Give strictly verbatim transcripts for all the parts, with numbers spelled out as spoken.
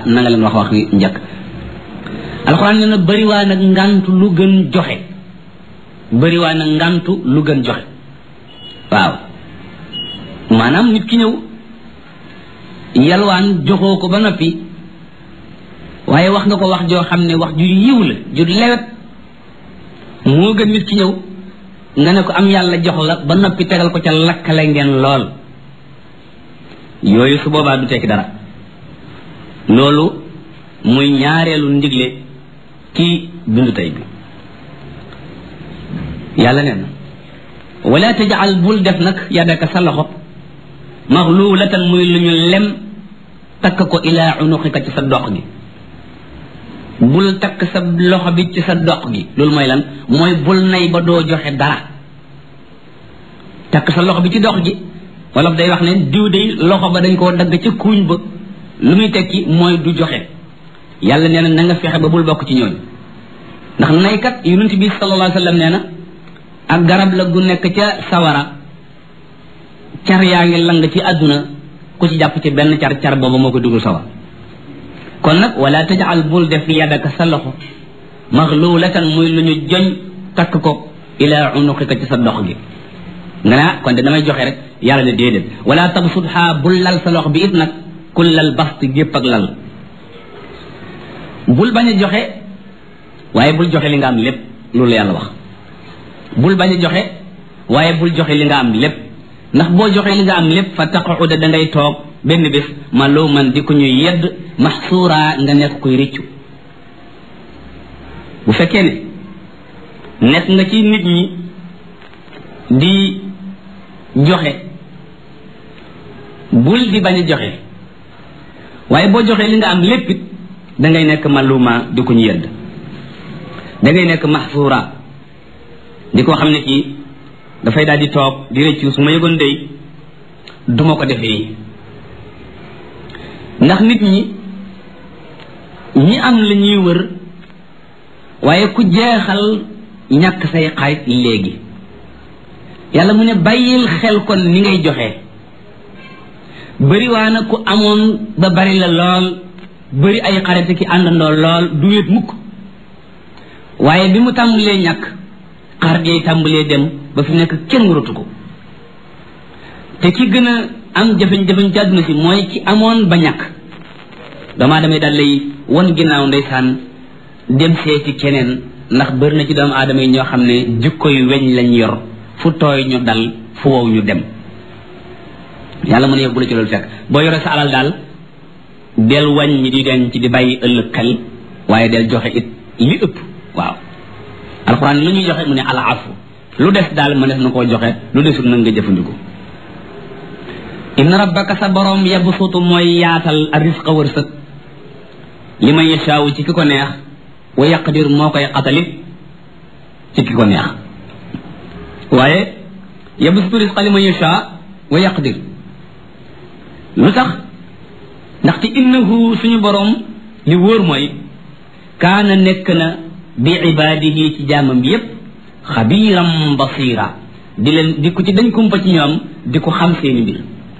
na nga leen wax wax wi njëkk alxuraan nee na bëriwaa nag ngantu lu gën joxe bëriwaa nag ngantu lu gën joxe waaw maanaam nit ki ñëw yalwaan joxoo ko ba noppi waaye wax nga ko wax joo xam ne wax ju yiw la ju lewet moo gën nit ki ñëw nga ne ko am yàlla jox la ba noppi tegal ko ca lakkale ngeen lool yooyu su boobaa du tekki dara loolu muy ñaareelu ndigle ci bindu tey bi yàlla nee na wala tajal bul def nag yadaka sa loxo maxluulatan muy lu ñu lem takk ko ilaa unuqika ci sa dox gi bul takk sa loxo bi ci sa dox gi loolu mooy lan mooy bul nay ba doo joxe dara takk sa loxo bi ci dox gi wala day wax ne diw day loxo ba dañ koo dagg ca kuuñ ba lu muy tekki mooy du joxe yàlla nee na na nga fexe ba bul bokk ci ñooñu ndax naykat yonent bi sallallahu alayhi wa sallam nee na ak garab la gu nekk ca sawara car yaa ngi lang ci àdduna ku ci jàpp ci benn car car booba moo ko dugal sawar kon nag wala tajal bul def yadaka sa loxo maxluulatan muy lu ñu joñ takk ko ila unuqika ci sa dox gi nga naa kon de damay joxe rek yàlla ne déedéet wala tabsutha bul lal sa loxo bi it nag kullal bast gépp ak lal bul bañ a joxe waaye bul joxe li nga am lépp loolu yàlla wax bul bañ a joxe waaye bul joxe li nga am lépp ndax boo joxe li nga am lépp fa taquda da ngay toog benn bés ma loo man di ko ñuy yedd maxsuura nga nekk koy rëccu bu fekkee ne nekk nga ci nit ñi di joxe bul di bañ a joxe waaye boo joxee li nga am lépp it da ngay nekk maluma di ko ñu yedd da ngay nekk maxsuura di ko xam ne kii dafay daal di toog di rëccu su ma yëgoon day duma ko defee ndax nit ñi ñi am la ñuy wër waaye ku jeexal ñàkk say xarit léegi yàlla mu ne bàyyil xel kon ni ngay joxe bëri waa na ku amoon ba bari la lool bëri ay xarit ki àndandoo lool du wéet mukk waaye bi mu tàmbalee ñàkk xarit yay tàmbalee dem ba fi nekk kenn waratu ko te ki gën a am jafe-jafe ci àdduna si mooy ki amoon ba ñàkk damaa damay daal lay won ginnaaw ndeysaan dem seeti keneen ndax bëri na ci doomu aadama yi ñoo xam ne jikko yu weñ lañ yor fu tooy ñu dal fu wow ñu dem yàlla mu ne yóbbu la ci loolu fekk boo yore sa alal daal del wàññi di denc di bàyyi ëllëg xel waaye del joxe it li ëpp waaw alxuraan lu ñuy joxe mu ne al afu lu des daal ma def na koo joxe lu desul nag nga jëfandiku inna rabbaka sa borom yabsutu mooy yaatal risqa wërsëg li man yashaawu ci ki ko neex wa yaqdir moo koy xatalit ci ki ko neex waaye yabsutu risqa li man yashaa wa yaqdir lu tax ndaxte innahu suñu borom li wóor mooy kaana nekk na bi ibaadihi ci jaamam bi yépp xabiiram basira di leen di ko ci dañ kumpa ci ñoom di ko xam seeni mbir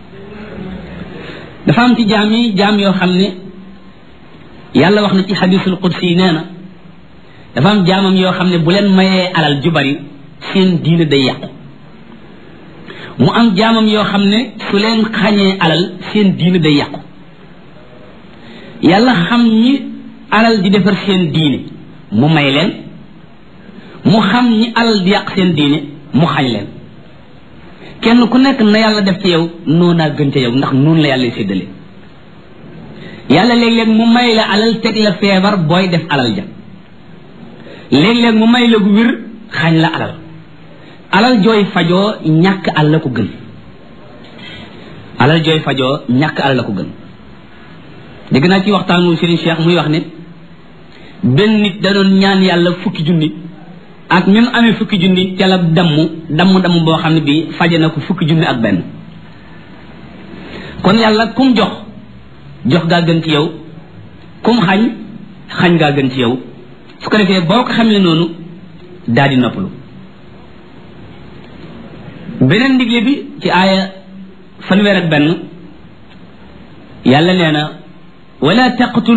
dafa am ci jaam yi jaam yoo xam ne yàlla wax na ci xadisul qudsi nee na dafa am jaamam yoo xam ne bu leen mayee alal ju bari seen diine day yàqu mu am jaamam yoo xam ne su leen xañee alal seen diine day yàqu yàlla xam ñi alal di defar seen diine mu may leen mu xam ñi alal di yàq seen diine mu xañ leen kenn ku nekk na yàlla def ci yow noonaa gën ca yow ndax noonu la yàlla séddale yàlla léeg-léeg mu may la alal teg la feebar booy def alal ja léeg-léeg mu may la gu wér xañ la alal alal jooy fajoo ñàkk alal la ko gën alal jooy fajoo ñàkk alal la ko gën dégg naa ci waxtaanu Serigne Cheikh muy wax ne benn nit da doon ñaan yàlla fukki junni ak même amee fukki junni ca la damm damm damm boo xam ne bii faje na ko fukki junni ak benn kon yàlla kum jox jox gaa gën ci yow kum xañ xañ gaa gën ci yow su ko defee boo ko xamee noonu daal di noppalu beneen ndigle bi ci aaya fanweer ak benn yàlla nee na wala taqtul